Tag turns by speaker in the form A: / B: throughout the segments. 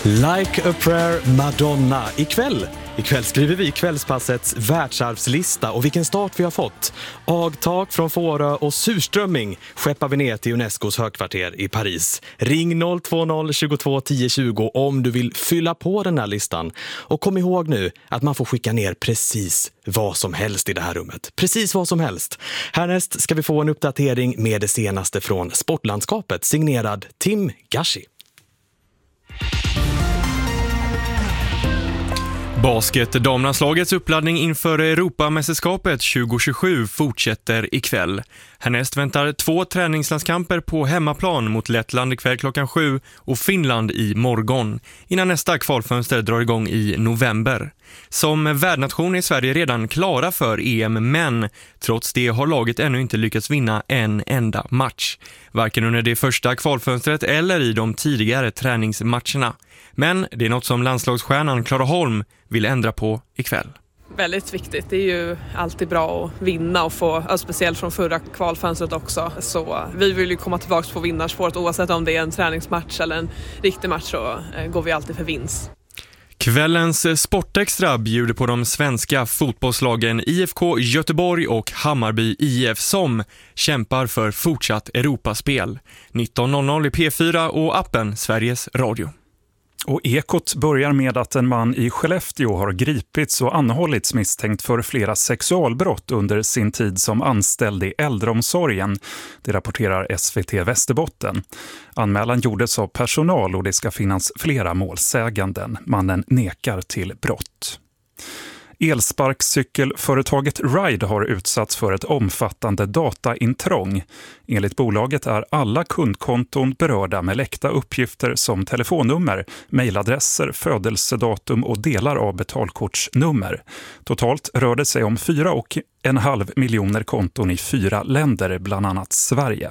A: Like a prayer, Madonna. Ikväll skriver vi Kvällspassets världsarvslista, och vilken start vi har fått. Agtak från Fårö och surströmming skeppar vi ner till Unescos högkvarter i Paris. Ring 020 22 10 20 om du vill fylla på den här listan. Och kom ihåg nu att man får skicka ner precis vad som helst i det här rummet. Precis vad som helst. Härnäst ska vi få en uppdatering med det senaste från sportlandskapet, signerad Tim Gashi.
B: Basketdamlandslagets uppladdning inför Europamästerskapet 2027 fortsätter ikväll. Härnäst väntar 2 träningslandskamper på hemmaplan mot Lettland ikväll klockan 7 och Finland i morgon, innan nästa kvalfönster drar igång i november. Som värdnation är Sverige redan klara för EM, men trots det har laget ännu inte lyckats vinna en enda match. Varken under det första kvalfönstret eller i de tidigare träningsmatcherna. Men det är något som landslagsstjärnan Clara Holm vill ändra på ikväll.
C: Väldigt viktigt. Det är ju alltid bra att vinna och få, speciellt från förra kvalfönstret också. Så vi vill ju komma tillbaka på vinnarspåret, oavsett om det är en träningsmatch eller en riktig match, så går vi alltid för vinst.
B: Kvällens Sportextra bjuder på de svenska fotbollslagen IFK Göteborg och Hammarby IF som kämpar för fortsatt Europaspel. 19.00 i P4 och appen Sveriges Radio.
D: Och Ekot börjar med att en man i Skellefteå har gripits och anhållits misstänkt för flera sexualbrott under sin tid som anställd i äldreomsorgen. Det rapporterar SVT Västerbotten. Anmälan gjordes av personal och det ska finnas flera målsäganden. Mannen nekar till brott. Elsparkcykelföretaget Ride har utsatts för ett omfattande dataintrång. Enligt bolaget är alla kundkonton berörda med läckta uppgifter som telefonnummer, mejladresser, födelsedatum och delar av betalkortsnummer. Totalt rör det sig om 4,5 miljoner konton i 4 länder, bland annat Sverige.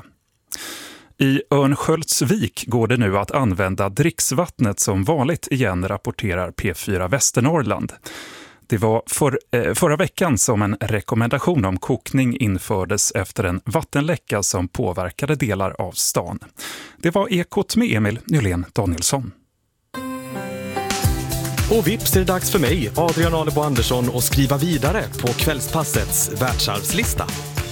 D: I Örnsköldsvik går det nu att använda dricksvattnet som vanligt igen, rapporterar P4 Västernorrland. Det var förra veckan som en rekommendation om kokning infördes efter en vattenläcka som påverkade delar av stan. Det var Ekot med Emil Nylén Danielsson.
A: Och vips är det dags för mig, Adrian Alebo Andersson, att skriva vidare på Kvällspassets världsarvslista.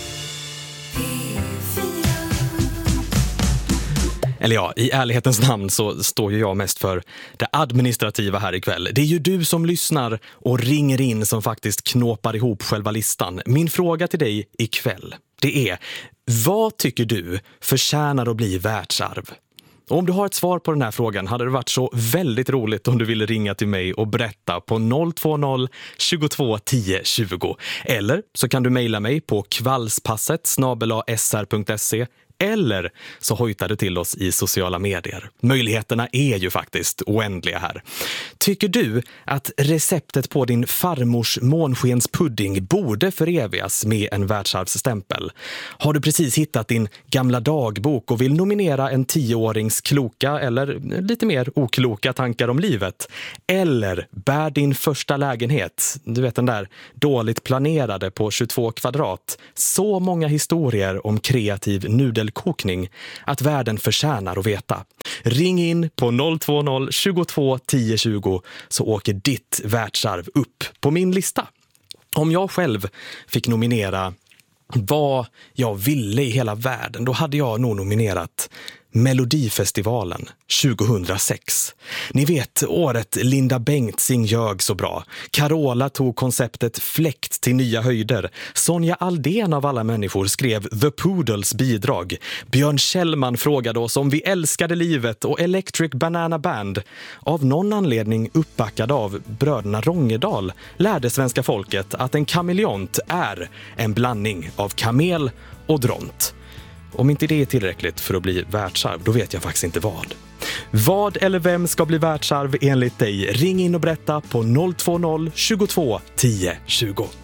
A: Eller ja, i ärlighetens namn så står ju jag mest för det administrativa här ikväll. Det är ju du som lyssnar och ringer in som faktiskt knåpar ihop själva listan. Min fråga till dig ikväll, det är: vad tycker du förtjänar att bli världsarv? Och om du har ett svar på den här frågan hade det varit så väldigt roligt om du ville ringa till mig och berätta på 020 22 10 20. Eller så kan du mejla mig på kvallspasset@sr.se. Eller så hojtar du till oss i sociala medier. Möjligheterna är ju faktiskt oändliga här. Tycker du att receptet på din farmors månskenspudding borde förevigas med en världsarvsstämpel? Har du precis hittat din gamla dagbok och vill nominera en 10-årings kloka eller lite mer okloka tankar om livet? Eller bär din första lägenhet, du vet den där dåligt planerade på 22 kvadrat, så många historier om kreativ nudelkokning att världen förtjänar att veta? Ring in på 020 22 10 20 så åker ditt världsarv upp på min lista. Om jag själv fick nominera vad jag ville i hela världen, då hade jag nog nominerat Melodifestivalen 2006. Ni vet, året Linda Bengtzing ljög så bra. Carola tog konceptet fläkt till nya höjder. Sonja Aldén av alla människor skrev The Poodles bidrag. Björn Kjellman frågade oss om vi älskade livet, och Electric Banana Band, av någon anledning uppbackad av bröderna Rångedal, lärde svenska folket att en kameleont är en blandning av kamel och dront. Om inte det är tillräckligt för att bli världsarv, då vet jag faktiskt inte vad. Vad eller vem ska bli världsarv enligt dig? Ring in och berätta på 020 22 10 20.